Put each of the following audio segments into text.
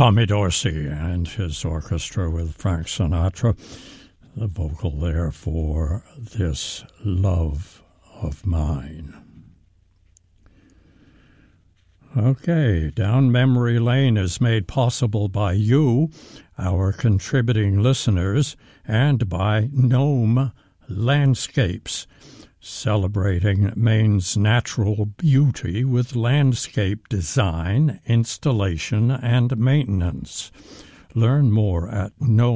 Tommy Dorsey and his orchestra with Frank Sinatra. The vocal there for This Love of Mine. Okay, Down Memory Lane is made possible by you, our contributing listeners, and by Gnome Landscapes, celebrating Maine's natural beauty with landscape design, installation, and maintenance. Learn more at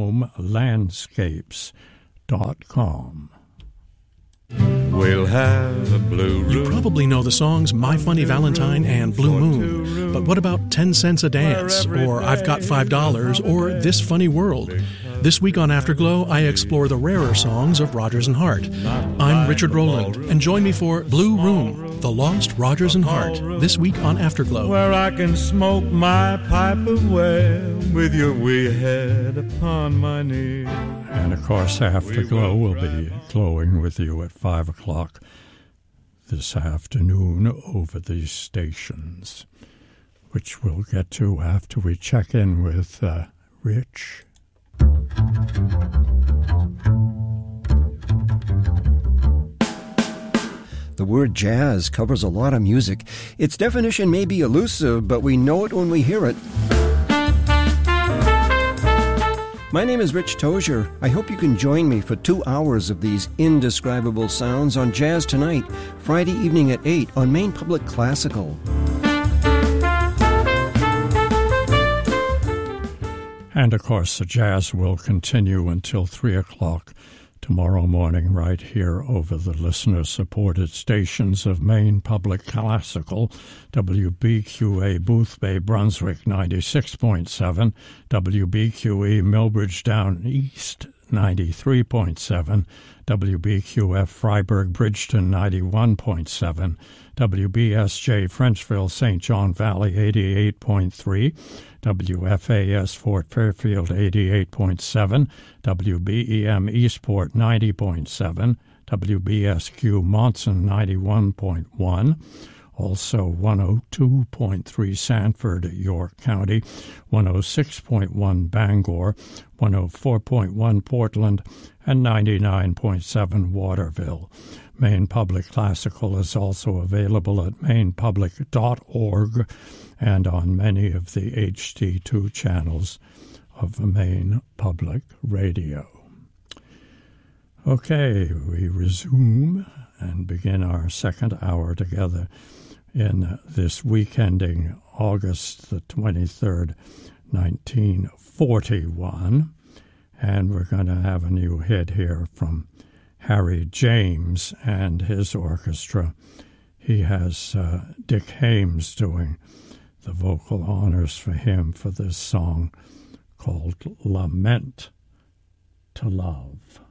gnomelandscapes.com. We'll have a blue room. You probably know the songs My Funny Valentine and Blue Moon, but what about 10 Cents a Dance, or I've Got $5, or This Funny World? This week on Afterglow, I explore the rarer songs of Rodgers and Hart. I'm Richard Rowland, and join me for Blue Room, The Lost Rodgers and Hart, this week on Afterglow. Where I can smoke my pipe away with your wee head upon my knee. And of course, Afterglow will be glowing with you at 5 o'clock this afternoon over these stations, which we'll get to after we check in with Rich. The word jazz covers a lot of music. Its definition may be elusive, but we know it when we hear it. My name is Rich Tozier. I hope you can join me for 2 hours of these indescribable sounds on Jazz Tonight, Friday evening at 8 on Maine Public Classical. And of course, the jazz will continue until 3 o'clock tomorrow morning right here over the listener-supported stations of Maine Public Classical, WBQA Boothbay, Brunswick 96.7, WBQE Millbridge Down East 93.7, WBQF Freiburg Bridgeton 91.7, WBSJ Frenchville St. John Valley 88.3, WFAS Fort Fairfield 88.7, WBEM Eastport 90.7, WBSQ Monson 91.1, also 102.3 Sanford, York County, 106.1 Bangor, 104.1 Portland, and 99.7 Waterville. Maine Public Classical is also available at mainepublic.org and on many of the HD2 channels of Maine Public Radio. Okay, we resume and begin our second hour together in this week ending August the 23rd, 1941. And we're going to have a new hit here from Harry James and his orchestra. He has Dick Hames doing the vocal honors for him for this song called Lament to Love.